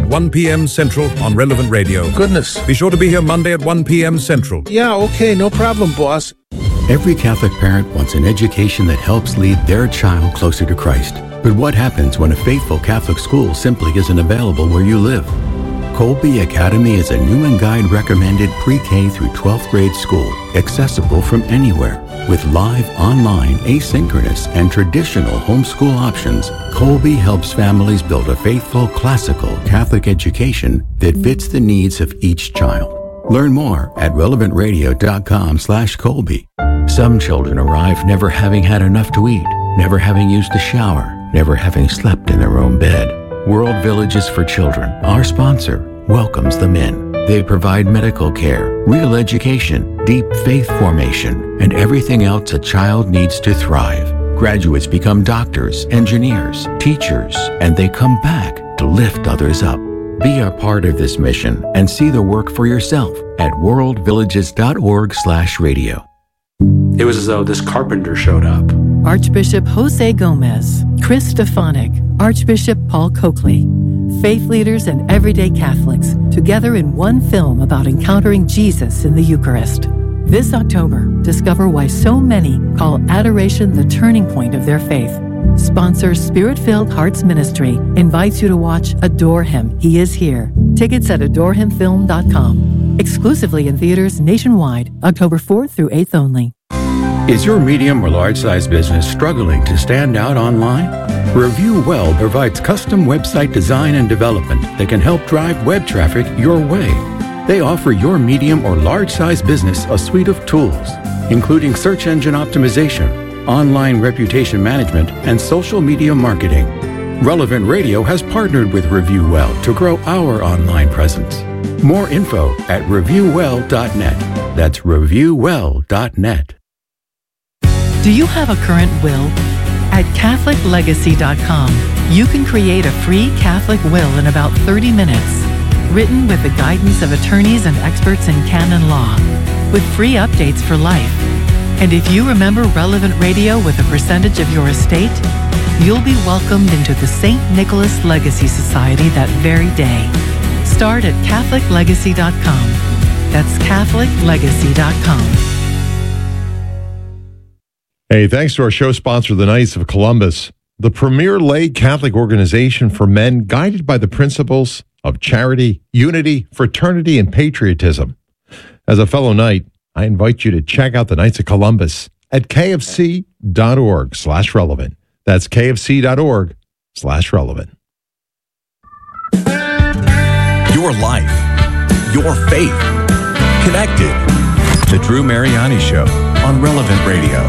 1 p.m. Central on Relevant Radio. Goodness. Be sure to be here Monday at 1 p.m. Central. Yeah, okay, no problem, boss. Every Catholic parent wants an education that helps lead their child closer to Christ. But what happens when a faithful Catholic school simply isn't available where you live? Colby Academy is a Newman Guide recommended pre-K through 12th grade school, accessible from anywhere. With live, online, asynchronous, and traditional homeschool options, Colby helps families build a faithful, classical Catholic education that fits the needs of each child. Learn more at relevantradio.com/Colby. Some children arrive never having had enough to eat, never having used a shower, never having slept in their own bed. World Villages for Children, our sponsor, welcomes them in. They provide medical care, real education, deep faith formation, and everything else a child needs to thrive. Graduates become doctors, engineers, teachers, and they come back to lift others up. Be a part of this mission and see the work for yourself at worldvillages.org/radio. It was as though this carpenter showed up. Archbishop Jose Gomez, Chris Stefanik, Archbishop Paul Coakley, faith leaders and everyday Catholics together in one film about encountering Jesus in the Eucharist. This October, discover why so many call adoration the turning point of their faith. Sponsor Spirit-Filled Hearts Ministry invites you to watch Adore Him, He Is Here. Tickets at adorehimfilm.com. Exclusively in theaters nationwide, October 4th through 8th only. Is your medium or large-size business struggling to stand out online? Review Well provides custom website design and development that can help drive web traffic your way. They offer your medium or large-size business a suite of tools, including search engine optimization, online reputation management, and social media marketing. Relevant Radio has partnered with Review Well to grow our online presence. More info at reviewwell.net. That's reviewwell.net. Do you have a current will? At CatholicLegacy.com, you can create a free Catholic will in about 30 minutes, written with the guidance of attorneys and experts in canon law, with free updates for life. And if you remember Relevant Radio with a percentage of your estate, you'll be welcomed into the St. Nicholas Legacy Society that very day. Start at CatholicLegacy.com. That's CatholicLegacy.com. Hey, thanks to our show sponsor, the Knights of Columbus, the premier lay Catholic organization for men guided by the principles of charity, unity, fraternity, and patriotism. As a fellow Knight, I invite you to check out the Knights of Columbus at kfc.org/relevant. That's kfc.org/relevant. Your life, your faith, connected. The Drew Mariani Show on Relevant Radio.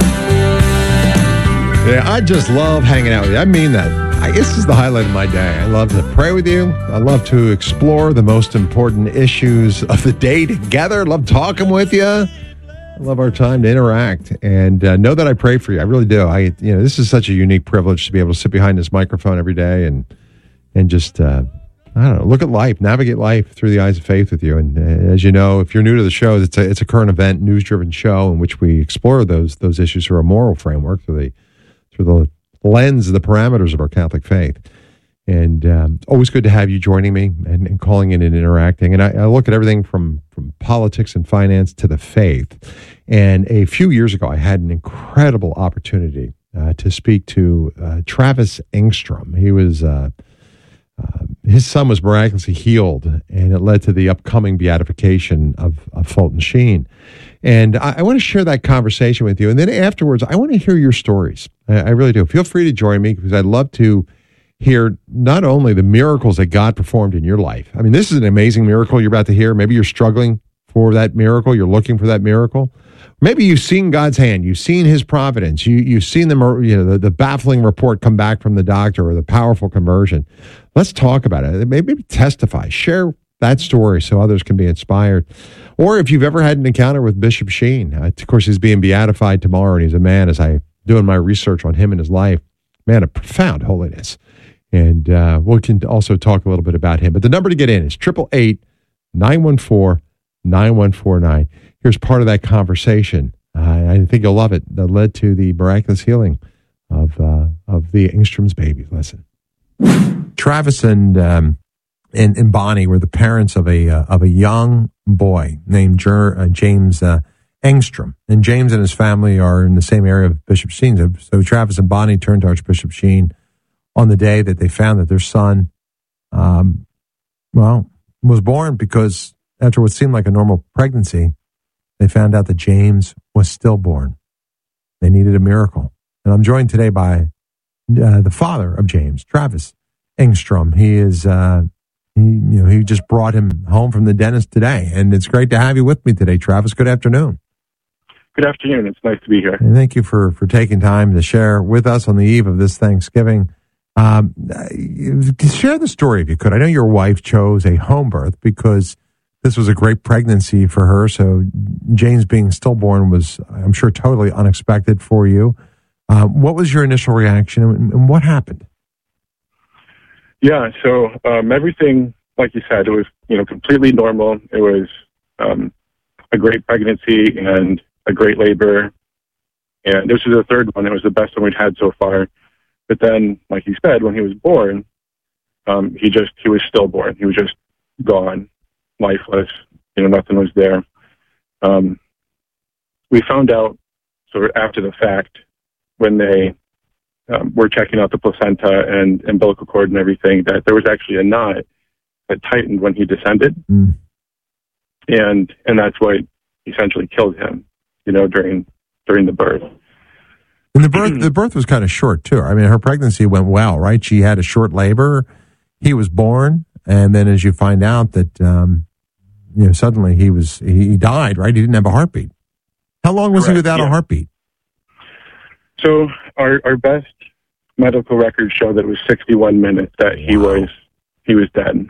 Yeah, I just love hanging out with you. I mean that. This is the highlight of my day. I love to pray with you. I love to explore the most important issues of the day together. I love talking with you. I love our time to interact. And know that I pray for you. I really do. This is such a unique privilege to be able to sit behind this microphone every day and just, look at life, navigate life through the eyes of faith with you. And as you know, if you're new to the show, it's a current event, news-driven show in which we explore those issues through a moral framework, through the lens, the parameters of our Catholic faith. And always good to have you joining me and calling in and interacting. And I look at everything from politics and finance to the faith. And a few years ago, I had an incredible opportunity to speak to Travis Engstrom. He was his son was miraculously healed, and it led to the upcoming beatification of Fulton Sheen. And I want to share that conversation with you. And then afterwards, I want to hear your stories. I really do. Feel free to join me because I'd love to hear not only the miracles that God performed in your life. I mean, this is an amazing miracle you're about to hear. Maybe you're struggling for that miracle. You're looking for that miracle. Maybe you've seen God's hand. You've seen his providence. You've seen the baffling report come back from the doctor or the powerful conversion. Let's talk about it. Maybe testify. Share that story so others can be inspired. Or if you've ever had an encounter with Bishop Sheen. Of course, he's being beatified tomorrow, and he's a man, as I'm doing my research on him and his life, man of profound holiness. And we can also talk a little bit about him. But the number to get in is 888-914-9149. Here's part of that conversation. I think you'll love it. That led to the miraculous healing of the Engstrom's baby. Listen. Travis and and Bonnie were the parents of a young boy named James Engstrom. And James and his family are in the same area of Bishop Sheen. So Travis and Bonnie turned to Archbishop Sheen on the day that they found that their son, was born, because after what seemed like a normal pregnancy, they found out that James was stillborn. They needed a miracle. And I'm joined today by the father of James, Travis Engstrom. He is, he just brought him home from the dentist today. And it's great to have you with me today, Travis. Good afternoon. Good afternoon. It's nice to be here. And thank you for taking time to share with us on the eve of this Thanksgiving. Share the story if you could. I know your wife chose a home birth because this was a great pregnancy for her. So James being stillborn was, I'm sure, totally unexpected for you. What was your initial reaction and what happened? Yeah, so everything, like you said, it was completely normal. It was a great pregnancy and a great labor. And this was the third one. It was the best one we'd had so far. But then, like you said, when he was born, he was stillborn. He was just gone, lifeless. Nothing was there. We found out sort of after the fact when they were checking out the placenta and umbilical cord and everything that there was actually a knot that tightened when he descended, and that's what essentially killed him. During the birth. And the birth was kind of short too. I mean, her pregnancy went well, right? She had a short labor. He was born, and then as you find out that suddenly he died, right? He didn't have a heartbeat. How long was he without a heartbeat? So our best medical records show that it was 61 minutes that he was dead.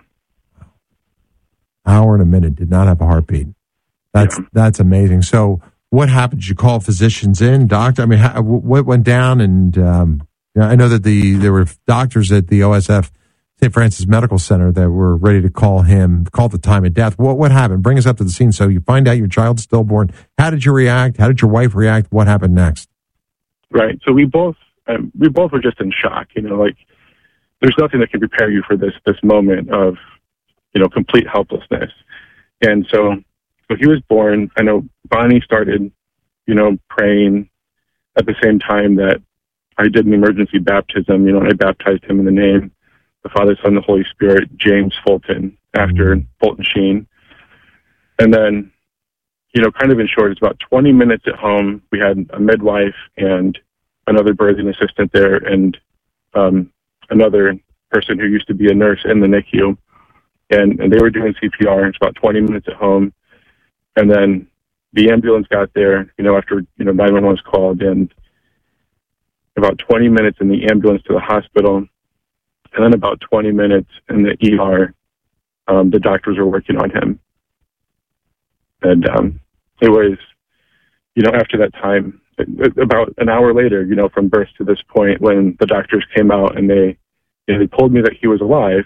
Hour and a minute, did not have a heartbeat. That's amazing. So what happened? Did you call physicians in, doctor? I mean, what went down? And I know that there were doctors at the OSF St. Francis Medical Center that were ready to call the time of death. What happened? Bring us up to the scene. So you find out your child's stillborn. How did you react? How did your wife react? What happened next? Right. So we both were just in shock. There's nothing that can prepare you for this moment of complete helplessness. And so he was born. I know Bonnie started, praying at the same time that I did an emergency baptism. I baptized him in the name, the Father, Son, and the Holy Spirit, James Fulton, after Fulton Sheen. And then, kind of in short, it's about 20 minutes at home. We had a midwife and another birthing assistant there and another person who used to be a nurse in the NICU. And they were doing CPR. It's about 20 minutes at home. And then the ambulance got there, after, 911 was called, and about 20 minutes in the ambulance to the hospital, and then about 20 minutes in the ER, the doctors were working on him. And it was, after that time, about an hour later, from birth to this point, when the doctors came out and they told me that he was alive,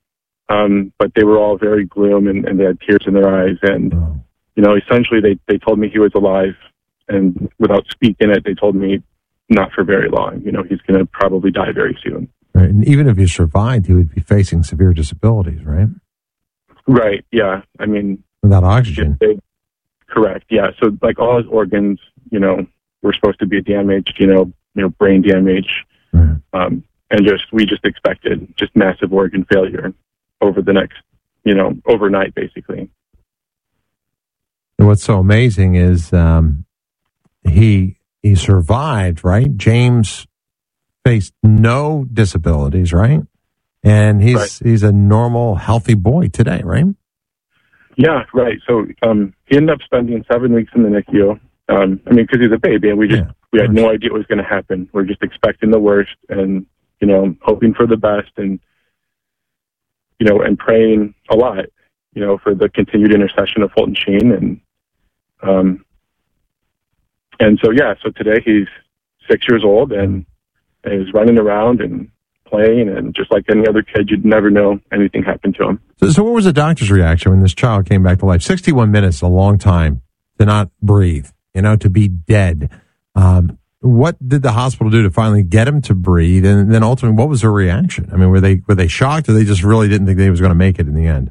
but they were all very gloom and they had tears in their eyes. And, essentially they told me he was alive, and without speaking it, they told me not for very long. He's going to probably die very soon. Right. And even if he survived, he would be facing severe disabilities, right? Right. Yeah. I mean, without oxygen. Correct. Yeah. So like all his organs, were supposed to be damaged, brain damage. Right. And we just expected just massive organ failure over the next, overnight, basically. And what's so amazing is he survived, right? James faced no disabilities, right? And he's a normal, healthy boy today, right? Yeah, right. So he ended up spending 7 weeks in the NICU. Because he's a baby, and we had no idea what was going to happen. We're just expecting the worst, and hoping for the best, and and praying a lot, for the continued intercession of Fulton Sheen, and so today he's 6 years old and is running around and playing, and just like any other kid, you'd never know anything happened to him. So what was the doctor's reaction when this child came back to life? 61 minutes, a long time to not breathe, to be dead. what did the hospital do to finally get him to breathe? And then ultimately, what was their reaction? I mean, were they shocked, or they just really didn't think they was going to make it in the end?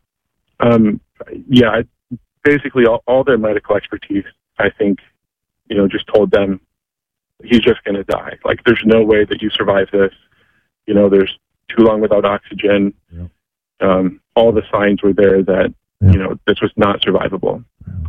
Yeah, basically all their medical expertise, I think, just told them he's just going to die. Like, there's no way that you survive this. There's too long without oxygen. Yeah. All the signs were there that, this was not survivable.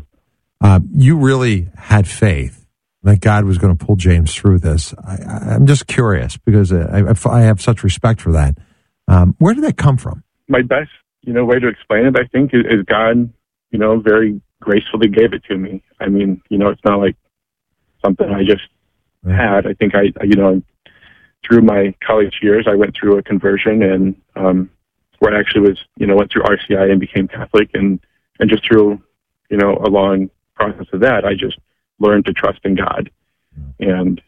You really had faith that God was going to pull James through this. I'm just curious because I have such respect for that. Where did that come from? My best, way to explain it, I think, is God, very gracefully gave it to me. I mean, it's not like something I just had. I think through my college years, I went through a conversion and, where I actually was, went through RCI and became Catholic, and just through, a long process of that, I just learned to trust in God. And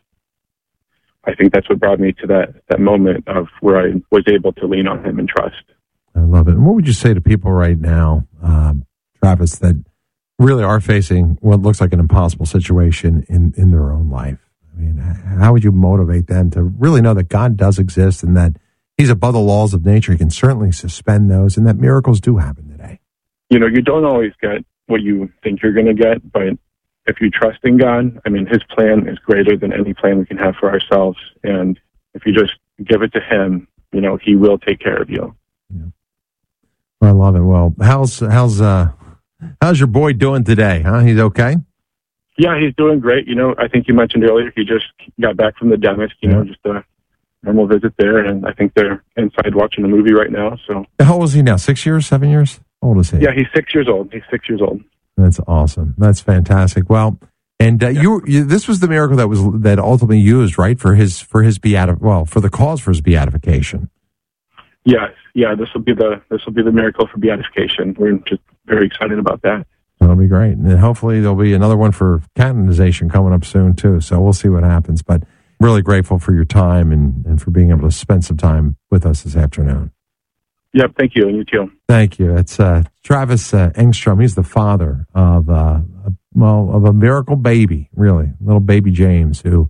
I think that's what brought me to that moment of where I was able to lean on him and trust. I love it. And what would you say to people right now, Travis, that really are facing what looks like an impossible situation in their own life? I mean, how would you motivate them to really know that God does exist and that he's above the laws of nature? He can certainly suspend those, and that miracles do happen today. You don't always get what you think you're going to get, but if you trust in God, I mean, his plan is greater than any plan we can have for ourselves. And if you just give it to him, he will take care of you. Yeah. I love it. Well, how's your boy doing today? Huh? He's okay? Yeah, he's doing great. I think you mentioned earlier, he just got back from the dentist, just a normal visit there. And I think they're inside watching a movie right now. So how old is he now? 6 years, 7 years? How old is he? Yeah, he's 6 years old. That's awesome. That's fantastic. Well, and this was the miracle that ultimately used, right, for the cause for his beatification. Yes, yeah. This will be the miracle for beatification. We're just very excited about that. That'll be great, and hopefully there'll be another one for canonization coming up soon too. So we'll see what happens. But really grateful for your time and for being able to spend some time with us this afternoon. Yep, thank you, and you too. Thank you. It's Travis Engstrom. He's the father of a miracle baby, really, little baby James, who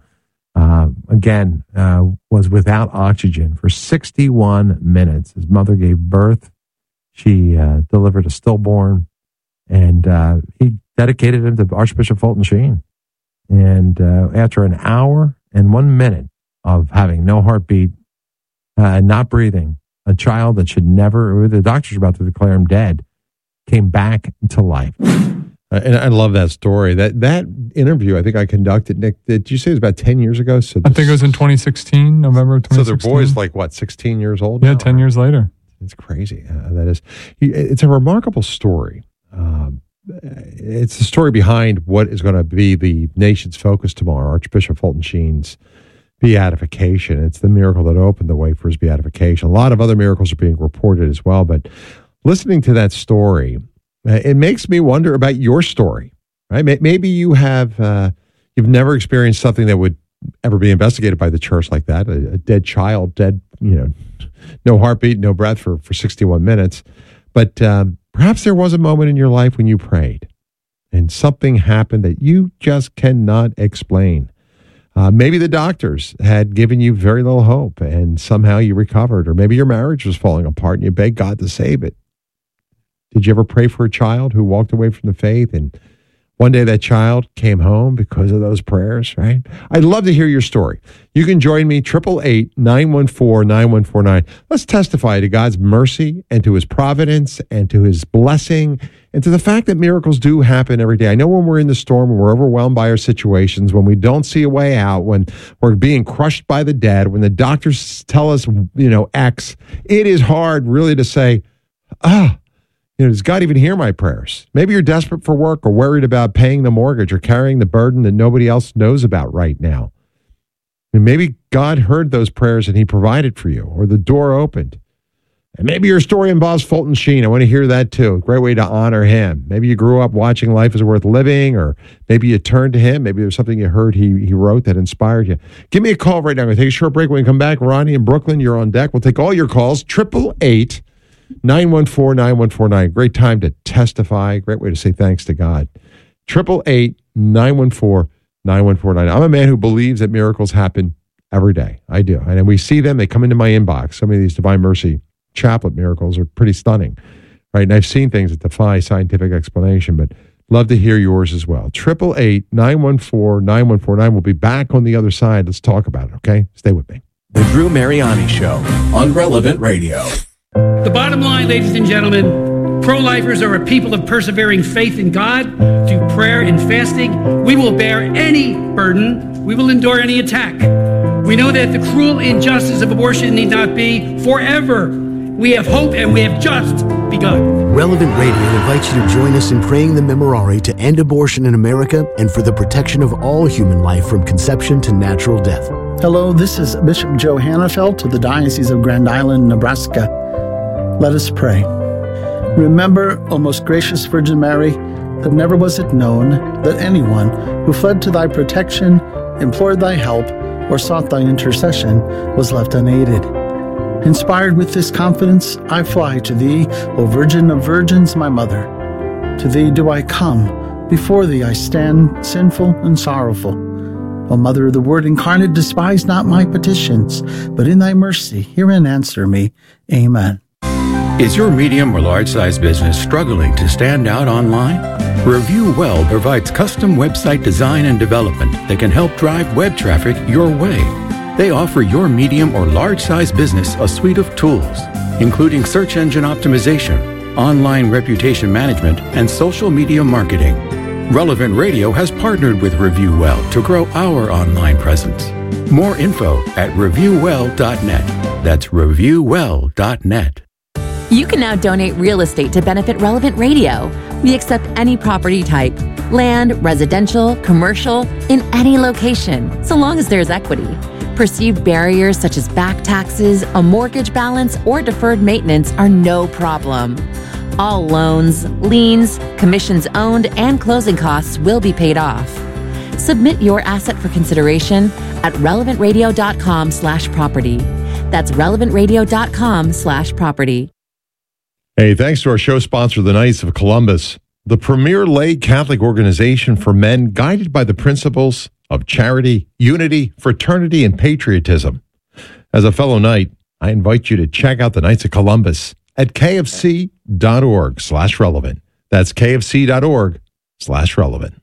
again was without oxygen for 61 minutes. His mother gave birth. She delivered a stillborn, and he dedicated him to Archbishop Fulton Sheen. And after an hour and 1 minute of having no heartbeat and not breathing, a child that should never, the doctors were about to declare him dead, came back to life. And I love that story. That interview, I think I conducted, Nick, did you say it was about 10 years ago? So I think it was in 2016, November of 2016. So their boy's like, what, 16 years old Yeah, now? 10 years later. It's crazy. That is. It's a remarkable story. It's the story behind what is going to be the nation's focus tomorrow, Archbishop Fulton Sheen's beatification. It's the miracle that opened the way for his beatification. A lot of other miracles are being reported as well, but listening to that story, it makes me wonder about your story, right? Maybe you have, you've never experienced something that would ever be investigated by the church like that, a dead child, no heartbeat, no breath for 61 minutes. But perhaps there was a moment in your life when you prayed and something happened that you just cannot explain. Maybe the doctors had given you very little hope and somehow you recovered, or maybe your marriage was falling apart and you begged God to save it. Did you ever pray for a child who walked away from the faith and one day that child came home because of those prayers, right? I'd love to hear your story. You can join me, 888-914-9149. Let's testify to God's mercy and to his providence and to his blessing and to the fact that miracles do happen every day. I know when we're in the storm, when we're overwhelmed by our situations, when we don't see a way out, when we're being crushed by the dead, when the doctors tell us, X, it is hard really to say, does God even hear my prayers? Maybe you're desperate for work or worried about paying the mortgage or carrying the burden that nobody else knows about right now. And maybe God heard those prayers and he provided for you, or the door opened. And maybe your story involves Fulton Sheen. I want to hear that too. Great way to honor him. Maybe you grew up watching Life is Worth Living, or maybe you turned to him. Maybe there's something you heard he wrote that inspired you. Give me a call right now. I'm going to take a short break. When we come back, Ronnie in Brooklyn, you're on deck. We'll take all your calls. 888-914-9149. Great time to testify. Great way to say thanks to God. 888-914-9149. 9149. I'm a man who believes that miracles happen every day. I do. And we see them. They come into my inbox. Some of these Divine Mercy Chaplet miracles are pretty stunning, right? And I've seen things that defy scientific explanation, but love to hear yours as well. 888-914-9149. We'll be back on the other side. Let's talk about it, okay? Stay with me. The Drew Mariani Show on Relevant Radio. The bottom line, ladies and gentlemen, pro-lifers are a people of persevering faith in God through prayer and fasting. We will bear any burden. We will endure any attack. We know that the cruel injustice of abortion need not be forever. We have hope and we have just begun. Relevant Radio invites you to join us in praying the Memorare to end abortion in America and for the protection of all human life from conception to natural death. Hello, this is Bishop Joe Hannafelt of the Diocese of Grand Island, Nebraska. Let us pray. Remember, O most gracious Virgin Mary, that never was it known that anyone who fled to thy protection, implored thy help, or sought thy intercession was left unaided. Inspired with this confidence, I fly to thee, O Virgin of Virgins, my mother. To thee do I come, before thee I stand, sinful and sorrowful. O Mother of the Word incarnate, despise not my petitions, but in thy mercy hear and answer me. Amen. Is your medium or large-size business struggling to stand out online? Review Well provides custom website design and development that can help drive web traffic your way. They offer your medium or large-size business a suite of tools, including search engine optimization, online reputation management, and social media marketing. Relevant Radio has partnered with Review Well to grow our online presence. More info at reviewwell.net. That's reviewwell.net. You can now donate real estate to benefit Relevant Radio. We accept any property type, land, residential, commercial, in any location, so long as there's equity. Perceived barriers such as back taxes, a mortgage balance, or deferred maintenance are no problem. All loans, liens, commissions owned, and closing costs will be paid off. Submit your asset for consideration at relevantradio.com/property. That's relevantradio.com/property. Hey, thanks to our show sponsor, the Knights of Columbus, the premier lay Catholic organization for men guided by the principles of charity, unity, fraternity, and patriotism. As a fellow Knight, I invite you to check out the Knights of Columbus at kfc.org/relevant. That's kfc.org/relevant.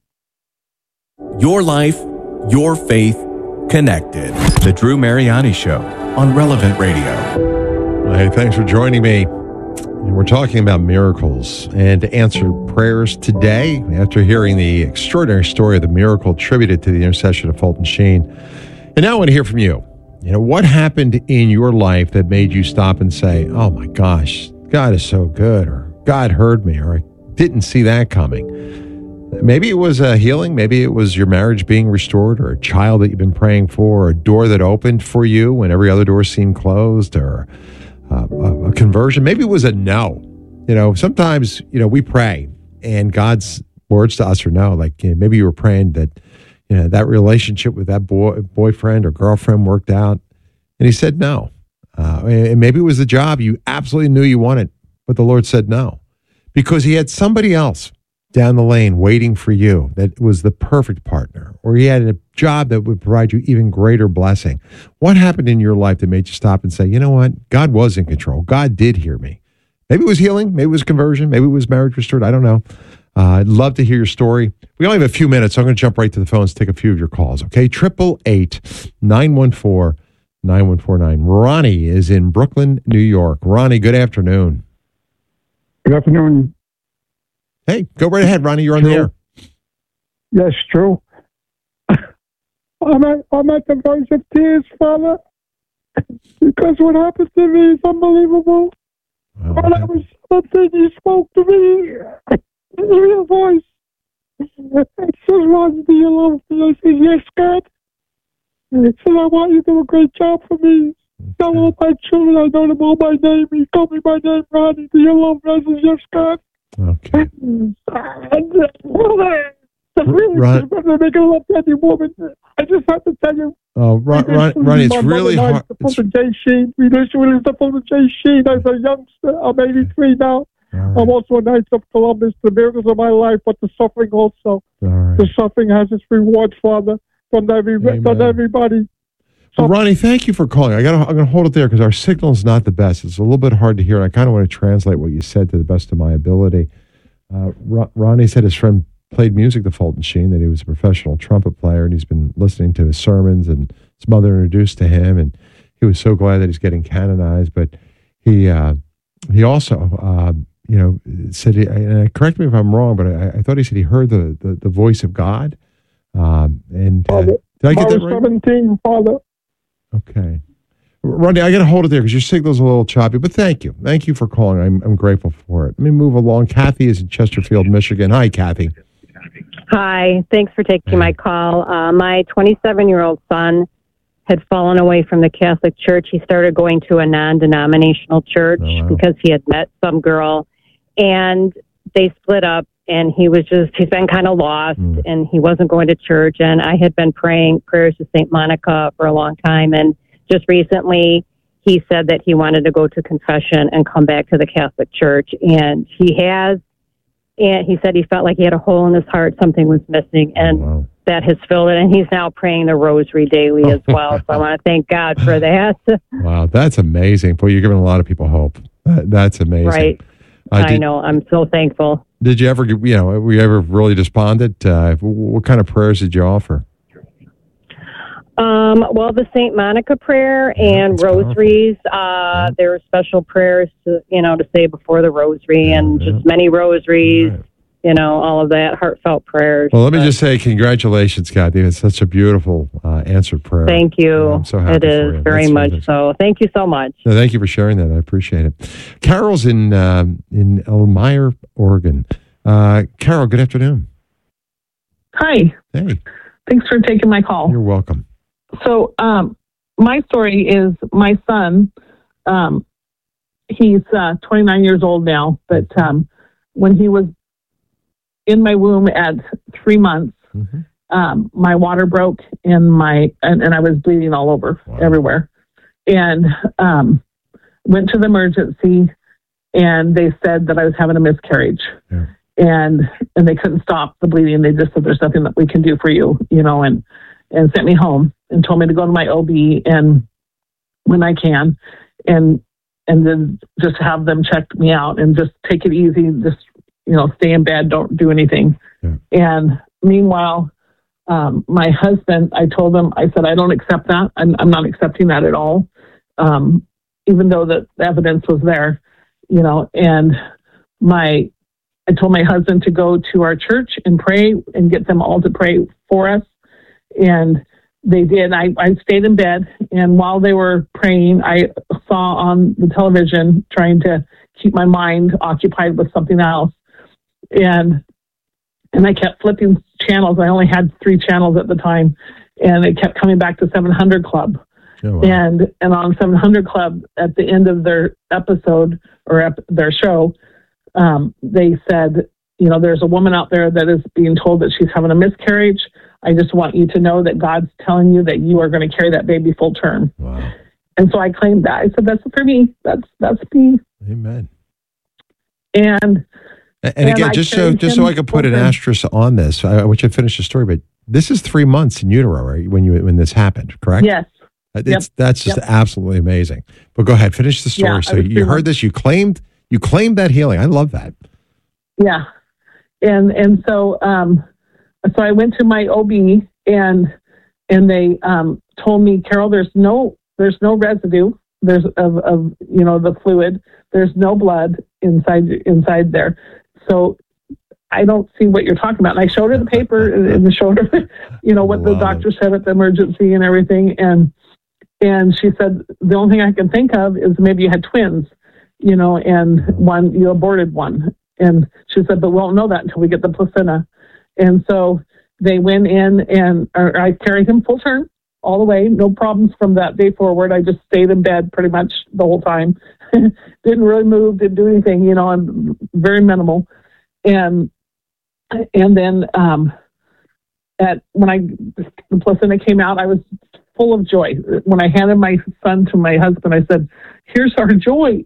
Your life, your faith, connected. The Drew Mariani Show on Relevant Radio. Hey, thanks for joining me. And we're talking about miracles and answered prayers today after hearing the extraordinary story of the miracle attributed to the intercession of Fulton Sheen. And now I want to hear from you. You know, what happened in your life that made you stop and say, oh my gosh, God is so good, or God heard me, or I didn't see that coming. Maybe it was a healing. Maybe it was your marriage being restored, or a child that you've been praying for, or a door that opened for you when every other door seemed closed, or a conversion. Maybe it was a no. You know, sometimes, you know, we pray and God's words to us are no. Like, you know, maybe you were praying that, you know, that relationship with that boyfriend or girlfriend worked out, and he said no. And maybe it was the job you absolutely knew you wanted, but the Lord said no, because he had somebody else down the lane waiting for you that was the perfect partner, or he had a job that would provide you even greater blessing. What happened in your life that made you stop and say, you know what? God was in control. God did hear me. Maybe it was healing. Maybe it was conversion. Maybe it was marriage restored. I don't know. I'd love to hear your story. We only have a few minutes, so I'm going to jump right to the phones, take a few of your calls, okay? 888-914-9149. Ronnie is in Brooklyn, New York. Ronnie, good afternoon. Good afternoon. Hey, go right ahead, Ronnie. You're on the air. Yes, true. I'm at the verge of tears, Father, because what happened to me is unbelievable. When I was 17, you spoke to me in your voice. It says, Ron, do you love me? I said, yes, God. It said, I want you to do a great job for me. Tell all my children, I know them all by name. He called me by name, Ronnie. Do you love me? I said, yes, God. Okay. Ron, make a love to any woman. I just have to tell you. Ronnie, it's really hard. The Fulton J. Sheen. We literally the Fulton J. Sheen. As a youngster, I'm 83 now. Right. I'm also a Knights of Columbus. The miracles of my life, but the suffering also. All right. The suffering has its reward, Father. Don't everybody. Well, Ronnie, thank you for calling. I'm going to hold it there because our signal is not the best. It's a little bit hard to hear. I kind of want to translate what you said to the best of my ability. Ronnie said his friend played music to Fulton Sheen, that he was a professional trumpet player, and he's been listening to his sermons, and his mother introduced to him, and he was so glad that he's getting canonized. But he also, said, and correct me if I'm wrong, but I thought he said he heard the voice of God. Father, did I get that right? 17, Father. Okay. Ronnie, I got to hold it there because your signal's a little choppy, but thank you. Thank you for calling. I'm grateful for it. Let me move along. Kathy is in Chesterfield, Michigan. Hi, Kathy. Hi. Thanks for taking my call. My 27-year-old son had fallen away from the Catholic Church. He started going to a non-denominational church because he had met some girl, and they split up, and he's been kind of lost, and he wasn't going to church. And I had been praying prayers to St. Monica for a long time, and just recently he said that he wanted to go to confession and come back to the Catholic Church, and he has. And he said he felt like he had a hole in his heart, something was missing, and that has filled it. And he's now praying the rosary daily as well. So I want to thank God for that. Wow, that's amazing. Boy, you're giving a lot of people hope. That's amazing. Right. I know. I'm so thankful. Did you ever, were you ever really despondent? What kind of prayers did you offer? Well, the St. Monica prayer and rosaries. There were special prayers to say before the rosary, and just many rosaries. Right. All of that, heartfelt prayers. Well, let me just say congratulations, Kathy. It's such a beautiful answered prayer. Thank you. I'm so happy it is for you. Very much so. Thank you so much. No, thank you for sharing that. I appreciate it. Carol's in Elmira, Oregon. Carol, good afternoon. Hi. Hey. Thanks for taking my call. You're welcome. So, my story is my son, he's 29 years old now, but when he was in my womb at 3 months, my water broke and I was bleeding all over, everywhere. And went to the emergency, and they said that I was having a miscarriage. Yeah. And they couldn't stop the bleeding. They just said, there's nothing that we can do for you, and sent me home and told me to go to my OB and when I can, and then just have them check me out and just take it easy. Just, stay in bed. Don't do anything. Yeah. And meanwhile, my husband, I told him, I said, I don't accept that. I'm not accepting that at all. Even though the evidence was there, and I told my husband to go to our church and pray and get them all to pray for us. And they did. I stayed in bed, and while they were praying, I saw on the television, trying to keep my mind occupied with something else. And I kept flipping channels. I only had 3 channels at the time, and it kept coming back to 700 Club. Oh, wow. And on 700 Club, at the end of their episode or their show, they said, there's a woman out there that is being told that she's having a miscarriage. I just want you to know that God's telling you that you are going to carry that baby full term. Wow. And so I claimed that. I said, that's for me. That's me. Amen. And again, just so I could put an asterisk on this, I want you to finish the story, but this is 3 months in utero, right? When this happened, correct? Yes. That's just absolutely amazing. But go ahead, finish the story. So you heard this, you claimed that healing. I love that. Yeah. And so I went to my OB, and they told me, Carol, there's no residue. There's of the fluid. There's no blood inside there. So I don't see what you're talking about. And I showed her the paper and showed her, what the doctor said at the emergency and everything. And she said, the only thing I can think of is maybe you had twins, and one, you aborted one. And she said, but we won't know that until we get the placenta. And so they went in, and I carried him full term all the way. No problems from that day forward. I just stayed in bed pretty much the whole time. Didn't really move, didn't do anything, I'm very minimal. And then when the placenta came out, I was full of joy. When I handed my son to my husband, I said, here's our joy,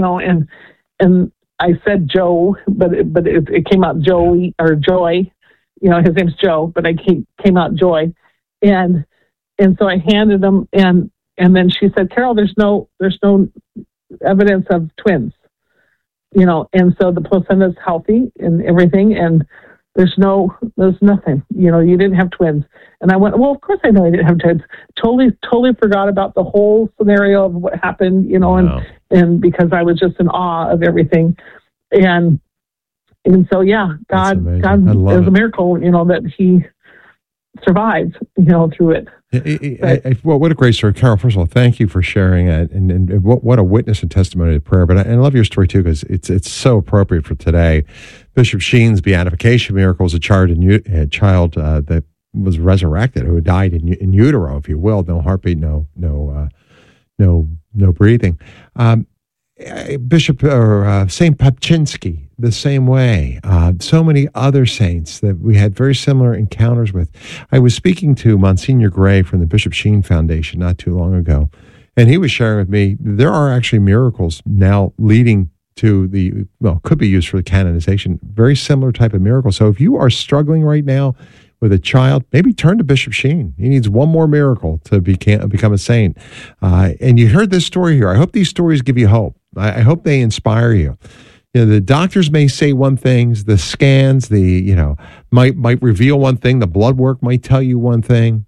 and I said Joe, but it came out Joey or Joy. his name's Joe, but I came out Joy. And so I handed him, and then she said, Carol, there's no evidence of twins, and so the placenta is healthy and everything, and there's nothing, you didn't have twins. And I went, well, of course I know I didn't have twins. Totally forgot about the whole scenario of what happened, Wow. and because I was just in awe of everything. And so, yeah, God is a miracle, that he survived, through it. Well, what a great story, Carol. First of all, thank you for sharing it, and what a witness and testimony to prayer. But I love your story too, because it's so appropriate for today. Bishop Sheen's beatification miracle was a child that was resurrected, who died in utero, if you will, no heartbeat, no breathing. Bishop or Saint Papczynski, the same way. So many other saints that we had very similar encounters with. I was speaking to Monsignor Gray from the Bishop Sheen Foundation not too long ago, and he was sharing with me there are actually miracles now leading to could be used for the canonization, very similar type of miracle. So if you are struggling right now with a child, maybe turn to Bishop Sheen. He needs one more miracle to become a saint. And you heard this story here. I hope these stories give you hope. I hope they inspire you. The doctors may say one thing, the scans, might reveal one thing, the blood work might tell you one thing.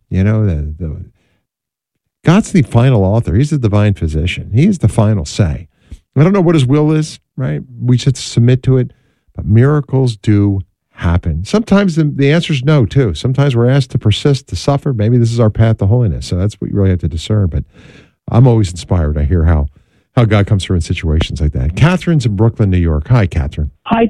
God's the final author. He's the divine physician. He is the final say. I don't know what his will is, right? We should submit to it, but miracles do happen. Sometimes the answer is no, too. Sometimes we're asked to persist, to suffer. Maybe this is our path to holiness. So that's what you really have to discern. But I'm always inspired. I hear how God comes through in situations like that. Catherine's in Brooklyn, New York. Hi, Catherine. Hi.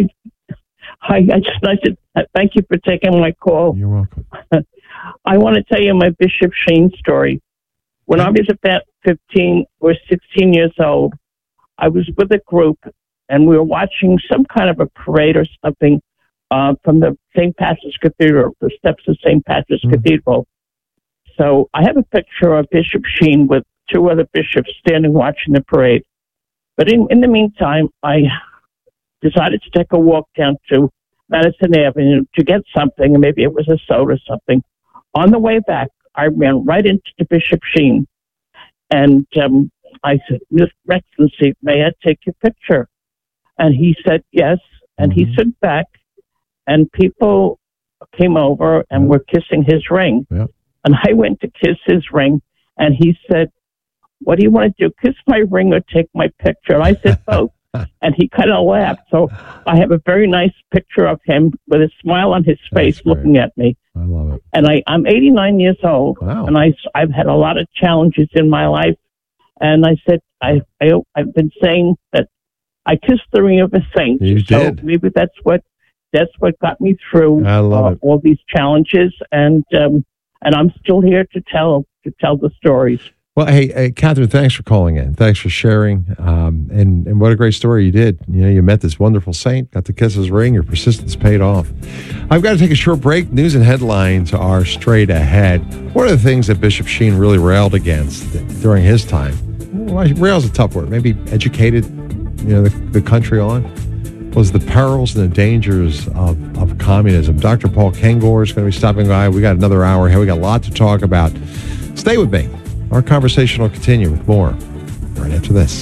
I just like to thank you for taking my call. You're welcome. I want to tell you my Bishop Sheen story. When I was about 15 or 16 years old, I was with a group, and we were watching some kind of a parade or something from the St. Patrick's Cathedral, the steps of St. Patrick's Cathedral. So I have a picture of Bishop Sheen with two other bishops standing watching the parade. But in the meantime, I decided to take a walk down to Madison Avenue to get something, and maybe it was a soda or something. On the way back, I ran right into Bishop Sheen, and I said, Miss Excellency, may I take your picture? And he said yes, and he stood back, and people came over and were kissing his ring. Yeah. And I went to kiss his ring, and he said, what do you want to do, kiss my ring or take my picture? And I said, both. And he kind of laughed. So I have a very nice picture of him with a smile on his face looking at me. I love it. And I'm 89 years old, and I've had a lot of challenges in my life. And I said, I've been saying that I kissed the ring of a saint. You did. So maybe that's what got me through all these challenges. And I'm still here to tell the stories. Well, hey, Catherine, thanks for calling in. Thanks for sharing. And what a great story you did. You met this wonderful saint, got to kiss his ring. Your persistence paid off. I've got to take a short break. News and headlines are straight ahead. One of the things that Bishop Sheen really railed against during his time, rail's a tough word, maybe educated the country on, was the perils and the dangers of communism. Dr. Paul Kengor is going to be stopping by. We got another hour here. We got a lot to talk about. Stay with me. Our conversation will continue with more right after this.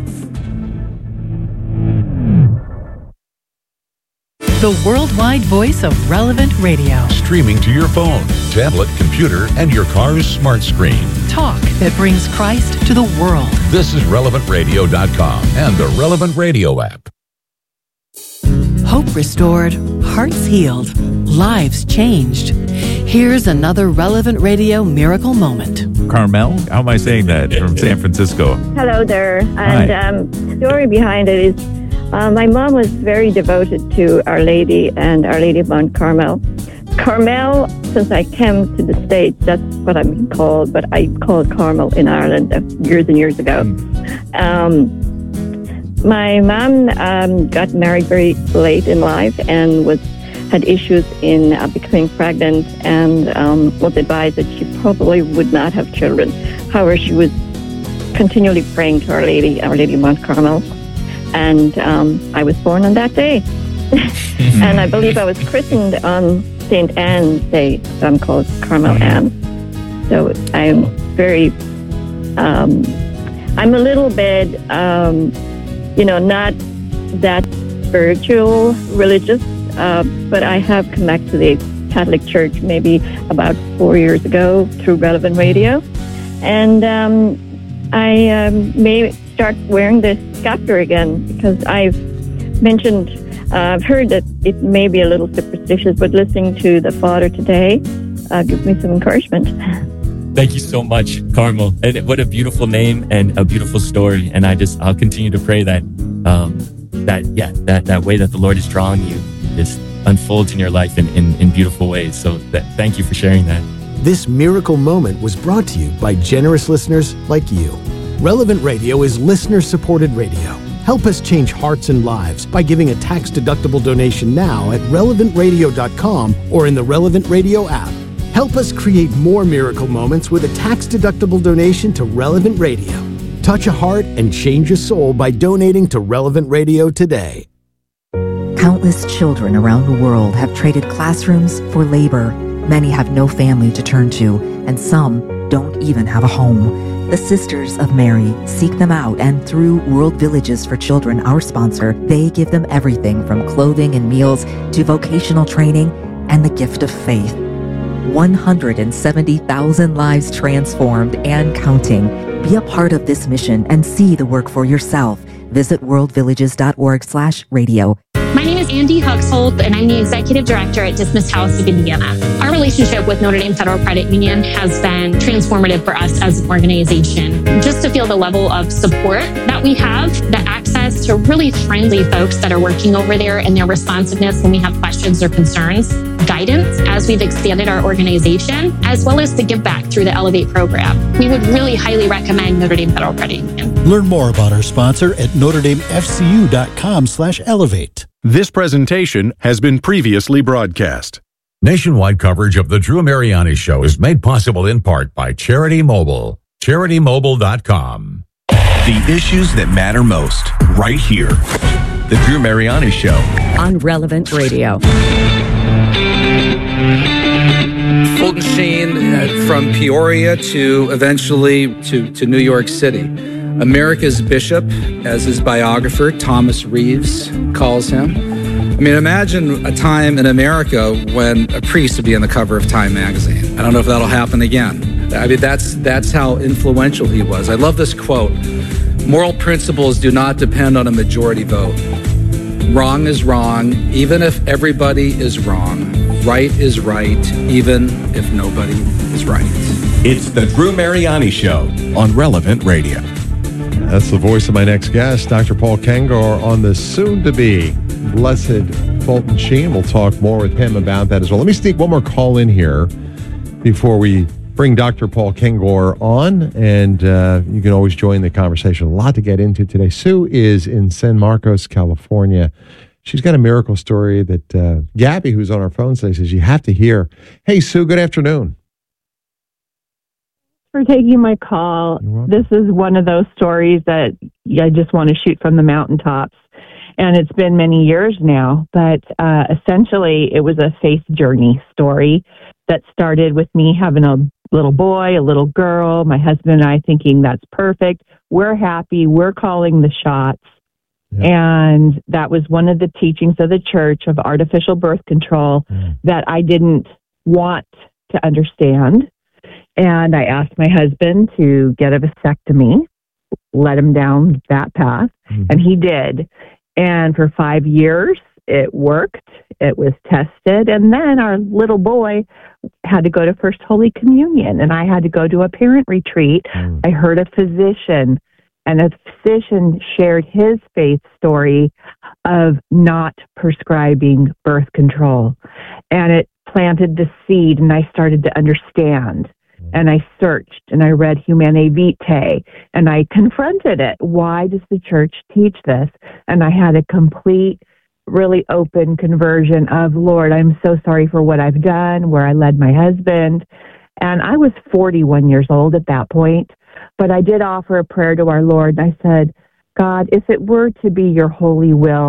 The worldwide voice of Relevant Radio. Streaming to your phone, tablet, computer, and your car's smart screen. Talk that brings Christ to the world. This is RelevantRadio.com and the Relevant Radio app. Hope restored, hearts healed, lives changed. Here's another Relevant Radio miracle moment. Carmel, how am I saying that? From San Francisco. Hello there. And the story behind it is my mom was very devoted to Our Lady and Our Lady of Mount Carmel. Carmel, since I came to the States, that's what I'm being called, but I called Carmel in Ireland years and years ago. My mom got married very late in life and had issues in becoming pregnant and was advised that she probably would not have children. However, she was continually praying to Our Lady of Mount Carmel. And I was born on that day. And I believe I was christened on St. Anne's Day, so I'm called Carmel Ann. So I'm very, I'm a little bit, not that spiritual, religious, but I have come back to the Catholic Church maybe about 4 years ago through Relevant Radio. And I may start wearing this scepter again because I've heard that it may be a little superstitious, but listening to the Father today gives me some encouragement. Thank you so much, Carmel. And what a beautiful name and a beautiful story. And I'll continue to pray that that way that the Lord is drawing you just unfolds in your life in beautiful ways. So thank you for sharing that. This miracle moment was brought to you by generous listeners like you. Relevant Radio is listener-supported radio. Help us change hearts and lives by giving a tax-deductible donation now at relevantradio.com or in the Relevant Radio app. Help us create more miracle moments with a tax-deductible donation to Relevant Radio. Touch a heart and change a soul by donating to Relevant Radio today. Countless children around the world have traded classrooms for labor. Many have no family to turn to, and some don't even have a home. The Sisters of Mary seek them out, and through World Villages for Children, our sponsor, they give them everything from clothing and meals to vocational training and the gift of faith. 170,000 lives transformed and counting. Be a part of this mission and see the work for yourself. Visit worldvillages.org/radio. My name is Andy Huxhold, and I'm the Executive Director at Dismiss House of Indiana. Our relationship with Notre Dame Federal Credit Union has been transformative for us as an organization. Just to feel the level of support that we have, the access to really friendly folks that are working over there, and their responsiveness when we have questions or concerns, guidance as we've expanded our organization, as well as the give back through the Elevate program. We would really highly recommend Notre Dame Federal Credit Union. Learn more about our sponsor at NotreDameFCU.com/elevate. This presentation has been previously broadcast. Nationwide coverage of The Drew Mariani Show is made possible in part by Charity Mobile. CharityMobile.com. The issues that matter most, right here. The Drew Mariani Show. On Relevant Radio. Fulton Sheen from Peoria to eventually to New York City. America's Bishop, as his biographer, Thomas Reeves, calls him. I mean, imagine a time in America when a priest would be on the cover of Time magazine. I don't know if that'll happen again. I mean, that's how influential he was. I love this quote. Moral principles do not depend on a majority vote. Wrong is wrong, even if everybody is wrong. Right is right, even if nobody is right. It's the Drew Mariani Show on Relevant Radio. That's the voice of my next guest, Dr. Paul Kengor, on the soon-to-be Blessed Fulton Sheen. We'll talk more with him about that as well. Let me sneak one more call in here before we bring Dr. Paul Kengor on, and you can always join the conversation. A lot to get into today. Sue is in San Marcos, California. She's got a miracle story that Gabby, who's on our phone today, says you have to hear. Hey, Sue, good afternoon. For taking my call. This is one of those stories that I just want to shoot from the mountaintops. And it's been many years now, but essentially it was a faith journey story that started with me having a little boy, a little girl, my husband and I thinking that's perfect. We're happy. We're calling the shots. Yeah. And that was one of the teachings of the church of artificial birth control that I didn't want to understand. And I asked my husband to get a vasectomy, let him down that path, and he did. And for 5 years, it worked. It was tested. And then our little boy had to go to First Holy Communion, and I had to go to a parent retreat. I heard a physician, and a physician shared his faith story of not prescribing birth control. And it planted the seed, and I started to understand. And I searched and I read Humanae Vitae and I confronted it. Why does the church teach this? And I had a complete, really open conversion of, Lord, I'm so sorry for what I've done, where I led my husband. And I was 41 years old at that point, but I did offer a prayer to our Lord. And I said, God, if it were to be your holy will,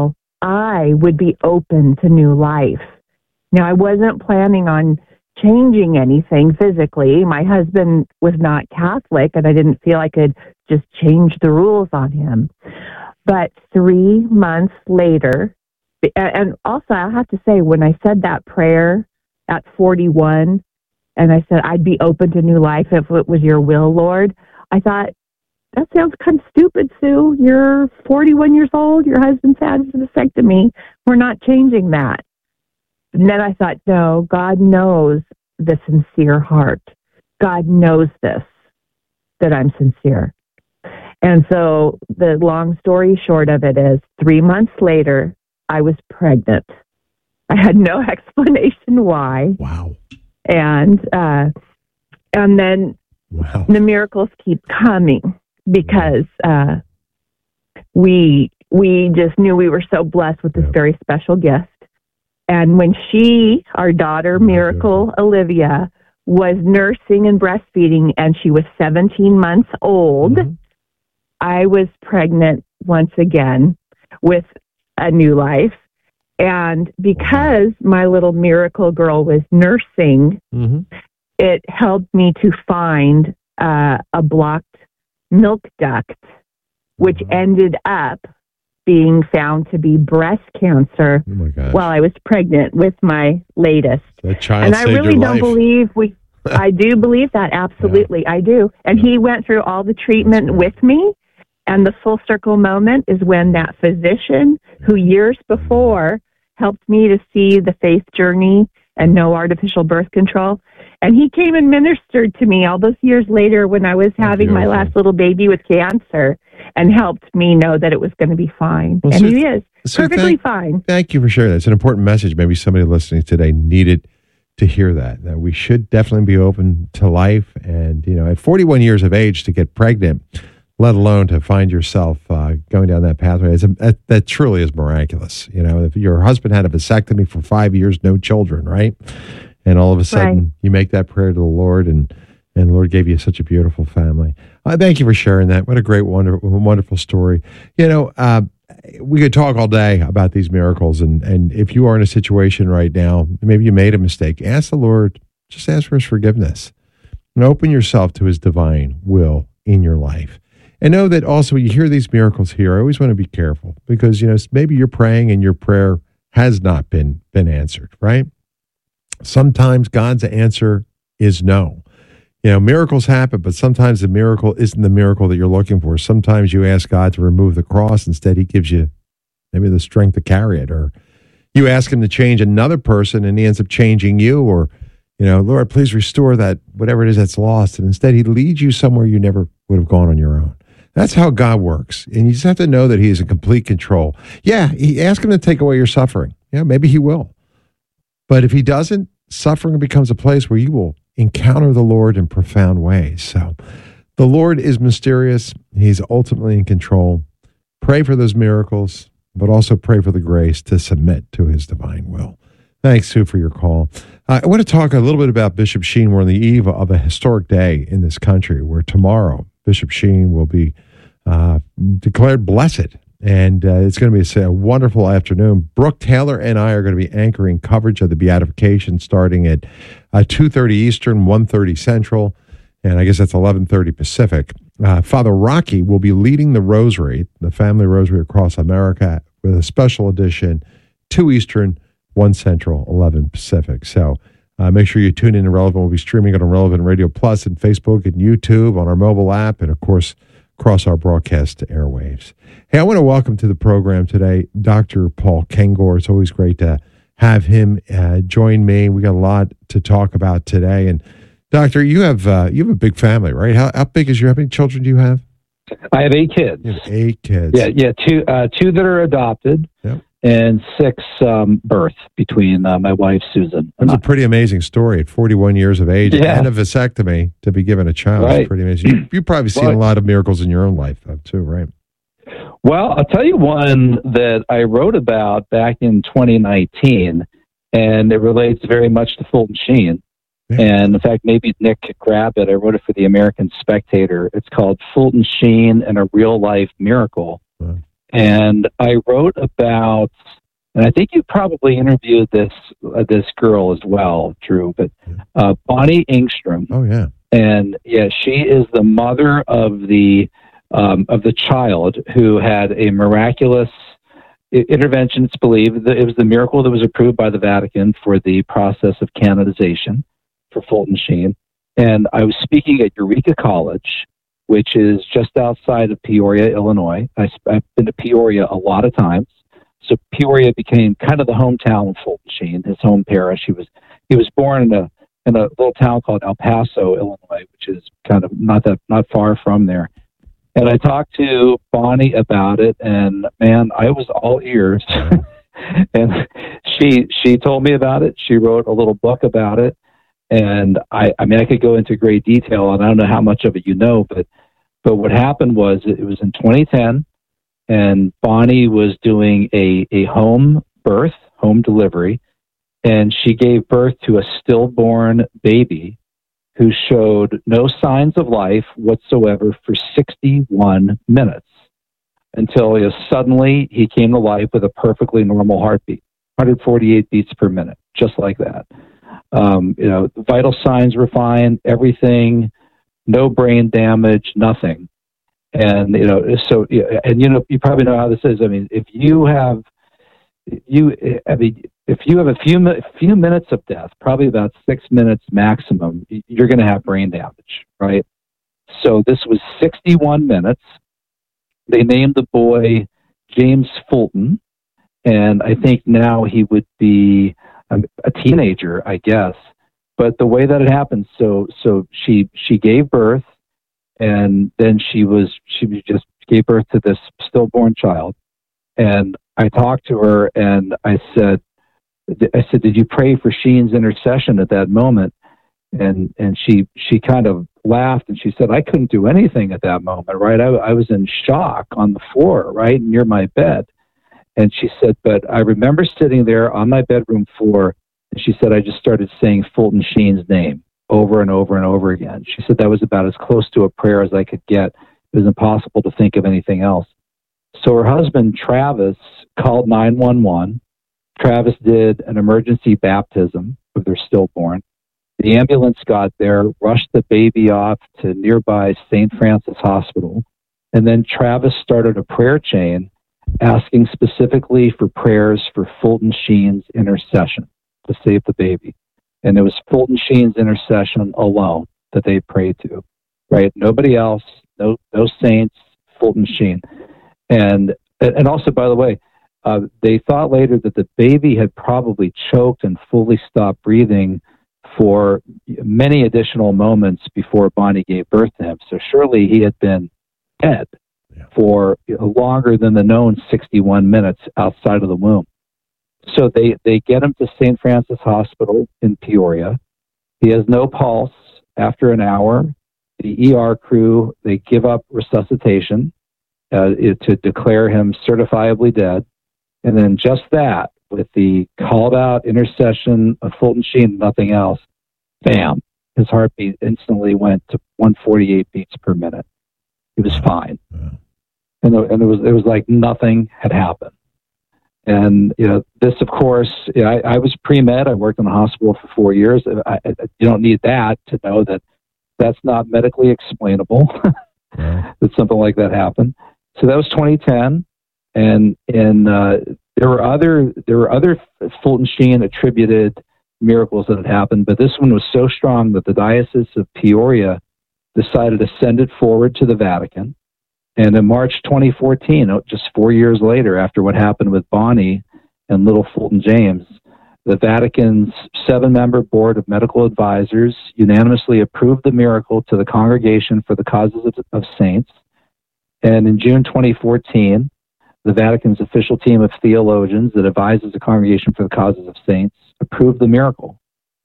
I would be open to new life. Now, I wasn't planning on changing anything physically. My husband was not Catholic, and I didn't feel I could just change the rules on him. But 3 months later, and also I have to say, when I said that prayer at 41, and I said, I'd be open to new life if it was your will, Lord, I thought, that sounds kind of stupid, Sue. You're 41 years old. Your husband's had a vasectomy. We're not changing that. And then I thought, no, God knows the sincere heart. God knows this, that I'm sincere. And so the long story short of it is 3 months later, I was pregnant. I had no explanation why. Wow. And then the miracles keep coming because we just knew we were so blessed with this very special gift. And when our daughter, Miracle Olivia, was nursing and breastfeeding, and she was 17 months old, I was pregnant once again with a new life. And because my little miracle girl was nursing, it helped me to find a blocked milk duct, which ended up being found to be breast cancer while I was pregnant with my latest. That child and I saved really your don't life. believe I do believe that. Absolutely. I do. And he went through all the treatment with me. And the full circle moment is when that physician who years before helped me to see the faith journey and no artificial birth control. And he came and ministered to me all those years later when I was having my last little baby with cancer and helped me know that it was going to be fine. Well, and Sue, he is perfectly fine. Thank you for sharing that. It's an important message. Maybe somebody listening today needed to hear that we should definitely be open to life. And, at 41 years of age to get pregnant, let alone to find yourself going down that pathway, that truly is miraculous. If your husband had a vasectomy for 5 years, no children, right? And all of a sudden you make that prayer to the Lord and the Lord gave you such a beautiful family. Thank you for sharing that. What a great, wonderful story. We could talk all day about these miracles. And if you are in a situation right now, maybe you made a mistake, ask the Lord, just ask for his forgiveness and open yourself to his divine will in your life. And know that also when you hear these miracles here, I always want to be careful because, maybe you're praying and your prayer has not been answered, right? Sometimes God's answer is no. Miracles happen, but sometimes the miracle isn't the miracle that you're looking for. Sometimes you ask God to remove the cross. Instead, he gives you maybe the strength to carry it. Or you ask him to change another person and he ends up changing you. Or, Lord, please restore that, whatever it is that's lost. And instead, he leads you somewhere you never would have gone on your own. That's how God works. And you just have to know that he is in complete control. Yeah, ask him to take away your suffering. Yeah, maybe he will. But if he doesn't, suffering becomes a place where you will encounter the Lord in profound ways. So the Lord is mysterious. He's ultimately in control. Pray for those miracles, but also pray for the grace to submit to his divine will. Thanks, Sue, for your call. I want to talk a little bit about Bishop Sheen. We're on the eve of a historic day in this country where tomorrow Bishop Sheen will be declared blessed. And it's going to be a wonderful afternoon. Brooke Taylor and I are going to be anchoring coverage of the beatification starting at 2:30 Eastern, 1:30 Central, and I guess that's 11:30 Pacific. Father Rocky will be leading the rosary, the family rosary across America, with a special edition, 2 Eastern, 1 Central, 11 Pacific. So make sure you tune in to Relevant. We'll be streaming it on Relevant Radio Plus and Facebook and YouTube, on our mobile app, and of course, across our broadcast airwaves. Hey, I want to welcome to the program today Dr. Paul Kengor. It's always great to have him join me. We got a lot to talk about today. And Doctor, you have a big family, right? How big is how many children do you have? I have 8 kids. You have 8 kids. Yeah, two that are adopted. Yep. And 6 births between my wife, Susan. That's a pretty amazing story at 41 years of age and a vasectomy to be given a child. Right. Is pretty amazing. You've probably seen a lot of miracles in your own life, though, too, right? Well, I'll tell you one that I wrote about back in 2019, and it relates very much to Fulton Sheen. Yeah. And in fact, maybe Nick could grab it. I wrote it for the American Spectator. It's called Fulton Sheen and a Real Life Miracle. Wow. And I wrote about, and I think you probably interviewed this girl as well, Drew, but Bonnie Engstrom. Oh, yeah. And yeah, she is the mother of the child who had a miraculous intervention. It's believed that it was the miracle that was approved by the Vatican for the process of canonization for Fulton Sheen. And I was speaking at Eureka College, which is just outside of Peoria, Illinois. I've been to Peoria a lot of times. So Peoria became kind of the hometown of Fulton Sheen, his home parish. He was born in a little town called El Paso, Illinois, which is kind of not far from there. And I talked to Bonnie about it, and man, I was all ears. And she told me about it. She wrote a little book about it. And I mean, I could go into great detail, and I don't know how much of it you know, but what happened was it was in 2010, and Bonnie was doing a home delivery, and she gave birth to a stillborn baby who showed no signs of life whatsoever for 61 minutes until suddenly he came to life with a perfectly normal heartbeat, 148 beats per minute, just like that. The vital signs were fine, everything, no brain damage, nothing. And, you probably know how this is. I mean, if you have a few minutes of death, probably about 6 minutes maximum, you're going to have brain damage, right? So this was 61 minutes. They named the boy James Fulton, and I think now he would be a teenager, I guess. But the way that it happened, so she gave birth, and then she just gave birth to this stillborn child. And I talked to her, and I said, did you pray for Sheen's intercession at that moment? And she kind of laughed, and she said, I couldn't do anything at that moment, right? I was in shock on the floor, right, near my bed. And she said, but I remember sitting there on my bedroom floor, and she said, I just started saying Fulton Sheen's name over and over and over again. She said that was about as close to a prayer as I could get. It was impossible to think of anything else. So her husband, Travis, called 911. Travis did an emergency baptism of their stillborn. The ambulance got there, rushed the baby off to nearby St. Francis Hospital, and then Travis started a prayer chain asking specifically for prayers for Fulton Sheen's intercession to save the baby. And it was Fulton Sheen's intercession alone that they prayed to, right? Nobody else, no saints, Fulton Sheen. And also, by the way, they thought later that the baby had probably choked and fully stopped breathing for many additional moments before Bonnie gave birth to him. So surely he had been dead for longer than the known 61 minutes outside of the womb. So they get him to St. Francis Hospital in Peoria. He has no pulse. After an hour, the ER crew, they give up resuscitation to declare him certifiably dead. And then just that, with the called out intercession of Fulton Sheen, nothing else, bam, his heartbeat instantly went to 148 beats per minute. He was fine. And it was like nothing had happened. And, this, of course, I was pre-med. I worked in the hospital for 4 years. You don't need that to know that that's not medically explainable, that something like that happened. So that was 2010. And there were other Fulton Sheen attributed miracles that had happened, but this one was so strong that the Diocese of Peoria decided to send it forward to the Vatican. And in March 2014, just 4 years later, after what happened with Bonnie and little Fulton James, the Vatican's 7-member board of medical advisors unanimously approved the miracle to the Congregation for the Causes of Saints. And in June 2014, the Vatican's official team of theologians that advises the Congregation for the Causes of Saints approved the miracle.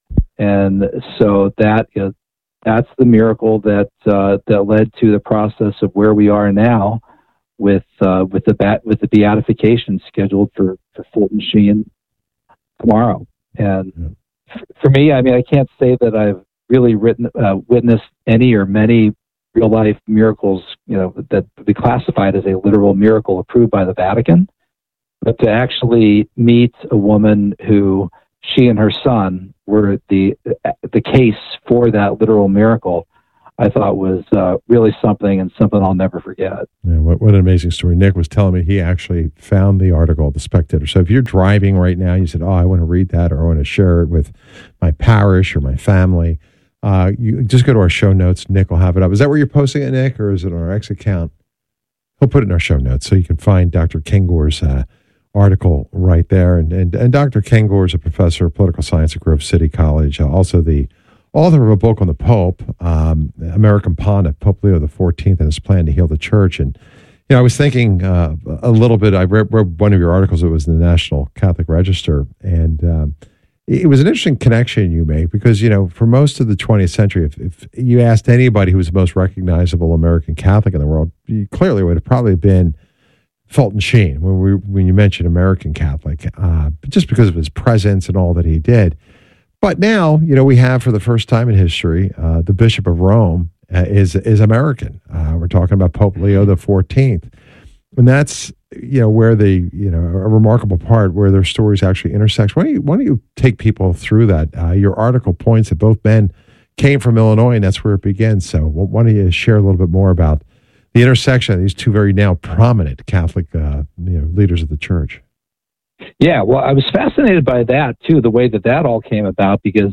And so that's the miracle that led to the process of where we are now with the beatification scheduled for Fulton Sheen tomorrow. And for me, I mean, I can't say that I've really witnessed any or many real life miracles, that would be classified as a literal miracle approved by the Vatican. But to actually meet a woman who she and her son were the case for that literal miracle, I thought was really something, and something I'll never forget. Yeah, what an amazing story. Nick was telling me he actually found the article, The Spectator. So if you're driving right now, you said, I want to read that, or I want to share it with my parish or my family, you just go to our show notes. Nick will have it up. Is that where you're posting it, Nick, or is it on our X account? He'll put it in our show notes so you can find Dr. Kengor's article right there. And Dr. Kengor is a professor of political science at Grove City College, also the author of a book on the Pope, American Pontiff, Pope Leo XIV, and his plan to heal the church. And, I was thinking a little bit, I read one of your articles, it was in the National Catholic Register, and it was an interesting connection you make because, for most of the 20th century, if you asked anybody who was the most recognizable American Catholic in the world, you clearly would have probably been Fulton Sheen, when you mentioned American Catholic, just because of his presence and all that he did. But now, we have for the first time in history, the Bishop of Rome is American. We're talking about Pope Leo XIV. And that's, where a remarkable part where their stories actually intersect. Why don't you take people through that? Your article points that both men came from Illinois, and that's where it begins. So why don't you share a little bit more about the intersection of these two very now prominent Catholic leaders of the church? Yeah, well, I was fascinated by that, too, the way that all came about, because,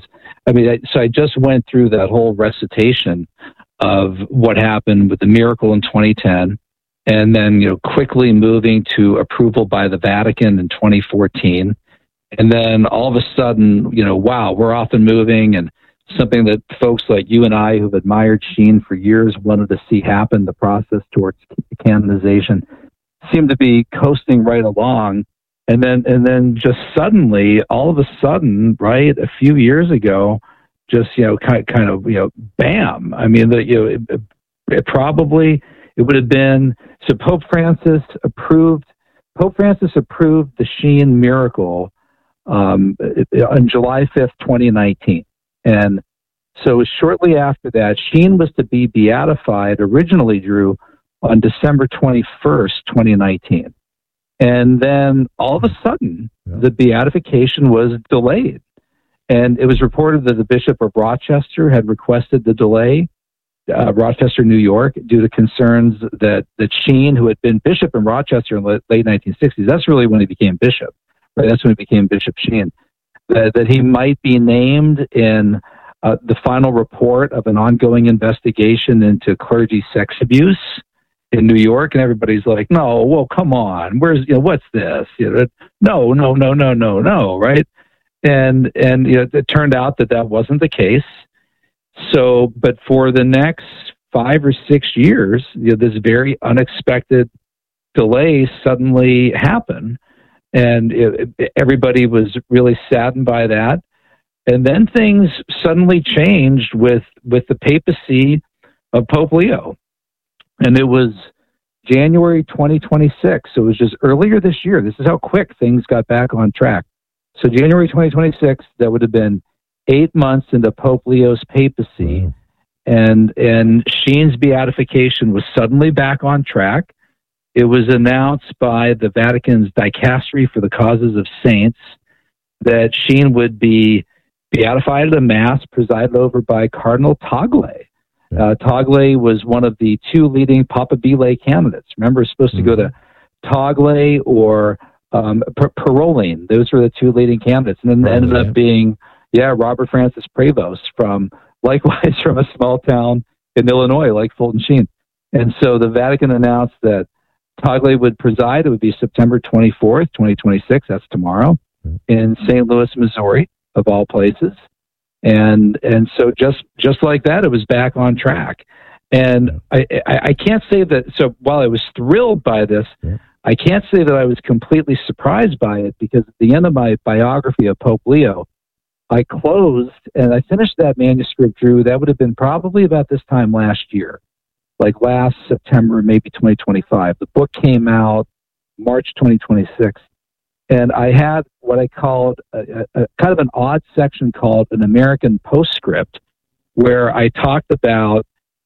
I just went through that whole recitation of what happened with the miracle in 2010, and then, quickly moving to approval by the Vatican in 2014. And then all of a sudden, wow, we're off and moving, and something that folks like you and I who've admired Sheen for years wanted to see happen, the process towards canonization, seemed to be coasting right along. And then just suddenly, all of a sudden, right, a few years ago, just, kind of, bam. It would have been, so Pope Francis approved the Sheen miracle on July 5th, 2019. And so shortly after that, Sheen was to be beatified originally, Drew, on December 21st, 2019. And then all of a sudden, the beatification was delayed. And it was reported that the Bishop of Rochester had requested the delay, Rochester, New York, due to concerns that Sheen, who had been bishop in Rochester in the late 1960s, that's really when he became bishop, right? That's when he became Bishop Sheen, that he might be named in the final report of an ongoing investigation into clergy sex abuse in New York. And everybody's like, no, well, come on, what's this? No, right? And it turned out that wasn't the case. So, but for the next 5 or 6 years, this very unexpected delay suddenly happened. And everybody was really saddened by that. And then things suddenly changed with the papacy of Pope Leo. And it was January 2026. So it was just earlier this year. This is how quick things got back on track. So January 2026, that would have been 8 months into Pope Leo's papacy. And Sheen's beatification was suddenly back on track. It was announced by the Vatican's Dicastery for the Causes of Saints that Sheen would be beatified at a mass presided over by Cardinal Tagle. Tagle was one of the 2 leading Papabile candidates. Remember, it's supposed to go to Tagle or Parolin. Those were the 2 leading candidates. And then it ended up being, Robert Francis Prevost, likewise from a small town in Illinois, like Fulton Sheen. And so the Vatican announced that Tagle would preside. It would be September 24th, 2026. That's tomorrow, in St. Louis, Missouri, of all places. And so just like that, it was back on track. And I can't say that. So while I was thrilled by this, I can't say that I was completely surprised by it, because at the end of my biography of Pope Leo, I closed and I finished that manuscript, Drew. That would have been probably about this time last year, like last September, maybe 2025. The book came out March 2026. And I had what I called a kind of an odd section called an American postscript, where I talked about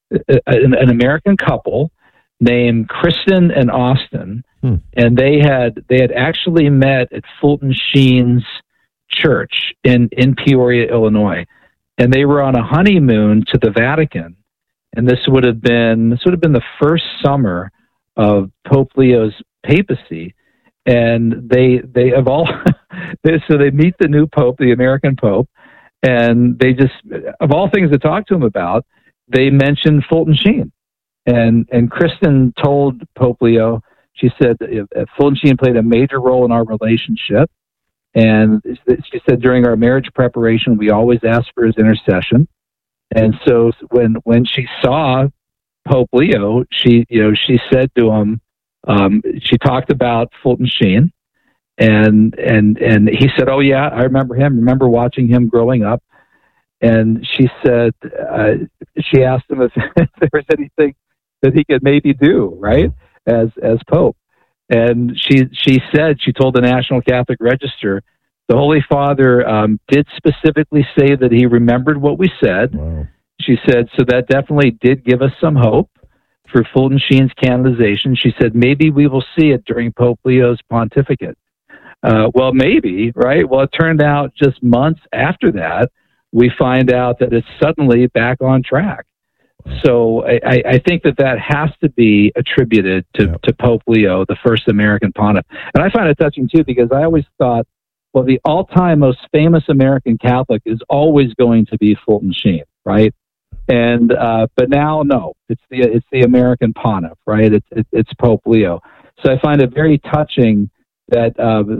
an American couple named Kristen and Austin, and they had actually met at Fulton Sheen's church in Peoria, Illinois, and they were on a honeymoon to the Vatican, and this would have been the first summer of Pope Leo's papacy, and they have all so they meet the new pope, the American pope, and they just, of all things to talk to him about, they mentioned Fulton Sheen. And Kristen told Pope Leo, she said, Fulton Sheen played a major role in our relationship. And she said, during our marriage preparation, we always asked for his intercession. And so when she saw Pope Leo, she said to him, she talked about Fulton Sheen. And he said, "Oh yeah, I remember him. Remember watching him growing up." And she said, she asked him if there was anything that he could maybe do, right, as Pope. And she said, she told the National Catholic Register, the Holy Father did specifically say that he remembered what we said. Wow. She said, so that definitely did give us some hope for Fulton Sheen's canonization. She said, maybe we will see it during Pope Leo's pontificate. Well, maybe, right? Well, it turned out just months after that, we find out that it's suddenly back on track. So I think that has to be attributed to Pope Leo, the first American pontiff. And I find it touching, too, because I always thought, well, the all-time most famous American Catholic is always going to be Fulton Sheen, right? And but now, no, it's the American pontiff, right? It's Pope Leo. So I find it very touching that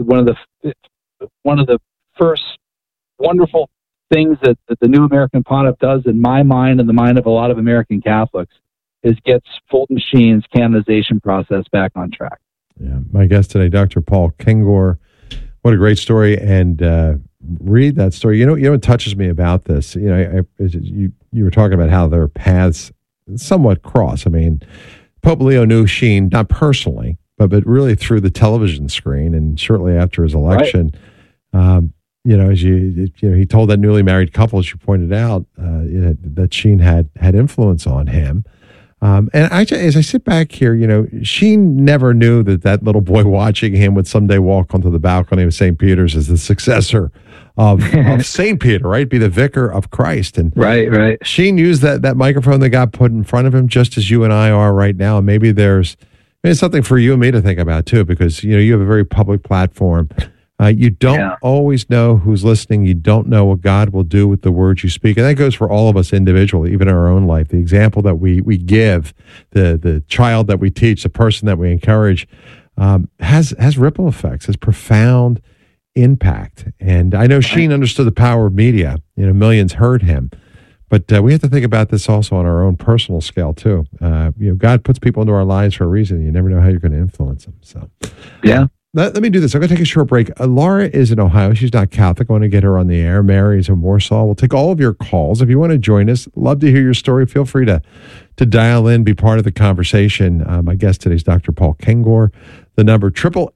one of the first wonderful things that the new American pontiff does, in my mind and the mind of a lot of American Catholics, is gets Fulton Sheen's canonization process back on track. Yeah, my guest today, Dr. Paul Kengor. What a great story, and read that story. You know what touches me about this? You were talking about how their paths somewhat cross. I mean, Pope Leo knew Sheen not personally, but really through the television screen, and shortly after his election. Right. As he told that newly married couple, as you pointed out, that Sheen had influence on him. And as I sit back here, Sheen never knew that little boy watching him would someday walk onto the balcony of St. Peter's as the successor of St. Peter, right? Be the vicar of Christ. And right. Sheen used that microphone that got put in front of him, just as you and I are right now. And maybe there's something for you and me to think about too, because you have a very public platform. You don't always know who's listening. You don't know what God will do with the words you speak. And that goes for all of us individually, even in our own life. The example that we give, the child that we teach, the person that we encourage, has ripple effects, has profound impact. And I know Sheen understood the power of media. Millions heard him. But we have to think about this also on our own personal scale, too. God puts people into our lives for a reason. You never know how you're going to influence them. So, yeah. Let me do this. I'm going to take a short break. Laura is in Ohio. She's not Catholic. I want to get her on the air. Mary is in Warsaw. We'll take all of your calls. If you want to join us, love to hear your story. Feel free to dial in, be part of the conversation. My guest today is Dr. Paul Kengor. The number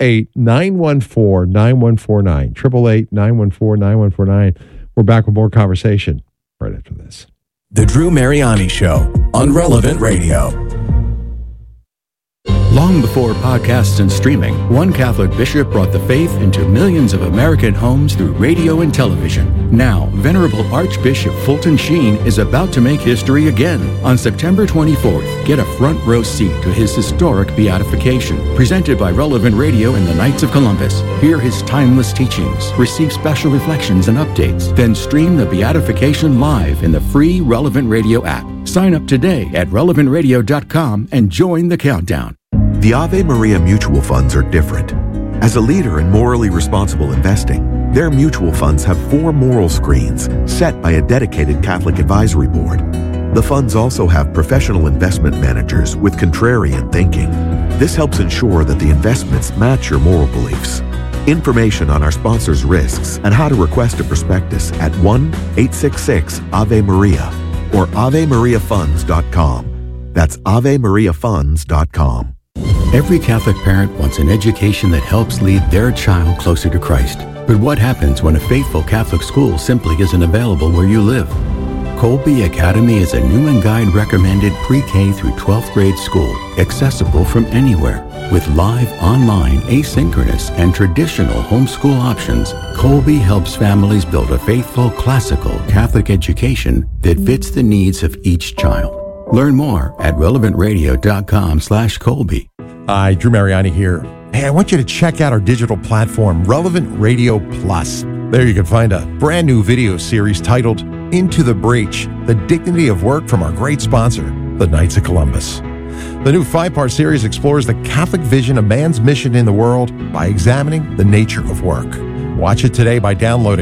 888-914-9149. 888-914-9149. We're back with more conversation right after this. The Drew Mariani Show on Relevant Radio. Long before podcasts and streaming, one Catholic bishop brought the faith into millions of American homes through radio and television. Now, Venerable Archbishop Fulton Sheen is about to make history again. On September 24th, get a front row seat to his historic beatification, presented by Relevant Radio and the Knights of Columbus. Hear his timeless teachings, receive special reflections and updates, then stream the beatification live in the free Relevant Radio app. Sign up today at relevantradio.com and join the countdown. The Ave Maria mutual funds are different. As a leader in morally responsible investing, their mutual funds have 4 moral screens set by a dedicated Catholic advisory board. The funds also have professional investment managers with contrarian thinking. This helps ensure that the investments match your moral beliefs. Information on our sponsors' risks and how to request a prospectus at 1-866-AVE-MARIA or AveMariaFunds.com. That's AveMariaFunds.com. Every Catholic parent wants an education that helps lead their child closer to Christ. But what happens when a faithful Catholic school simply isn't available where you live? Colby Academy is a Newman Guide recommended pre-K through 12th grade school, accessible from anywhere. With live, online, asynchronous, and traditional homeschool options, Colby helps families build a faithful, classical Catholic education that fits the needs of each child. Learn more at relevantradio.com/Colby. Hi, Drew Mariani here. Hey, I want you to check out our digital platform, Relevant Radio Plus. There you can find a brand new video series titled Into the Breach, The Dignity of Work from our great sponsor, the Knights of Columbus. The new 5-part series explores the Catholic vision of man's mission in the world by examining the nature of work. Watch it today by downloading